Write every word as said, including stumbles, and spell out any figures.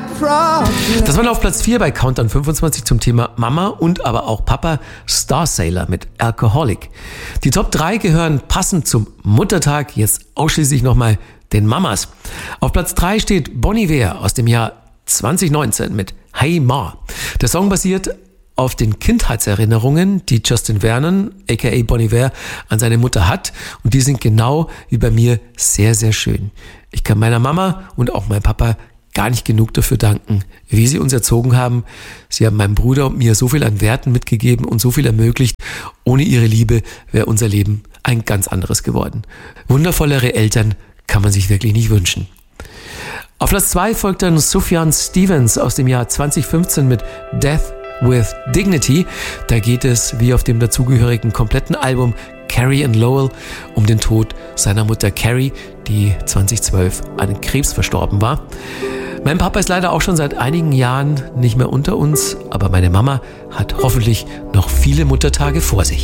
Das war auf Platz vier bei Countdown fünfundzwanzig zum Thema Mama und aber auch Papa, Star Sailor mit Alcoholic. Die Top drei gehören passend zum Muttertag jetzt ausschließlich nochmal den Mamas. Auf Platz drei steht Bon Iver aus dem Jahr zwanzig neunzehn mit Hey Ma. Der Song basiert auf den Kindheitserinnerungen, die Justin Vernon, aka Bon Iver, an seine Mutter hat. Und die sind genau wie bei mir sehr, sehr schön. Ich kann meiner Mama und auch meinem Papa gar nicht genug dafür danken, wie sie uns erzogen haben. Sie haben meinem Bruder und mir so viel an Werten mitgegeben und so viel ermöglicht. Ohne ihre Liebe wäre unser Leben ein ganz anderes geworden. Wundervollere Eltern kann man sich wirklich nicht wünschen. Auf Platz zwei folgt dann Sufjan Stevens aus dem Jahr zwanzig fünfzehn mit Death with Dignity. Da geht es, wie auf dem dazugehörigen kompletten Album Carrie and Lowell, um den Tod seiner Mutter Carrie, die zwanzig zwölf an Krebs verstorben war. Mein Papa ist leider auch schon seit einigen Jahren nicht mehr unter uns, aber meine Mama hat hoffentlich noch viele Muttertage vor sich.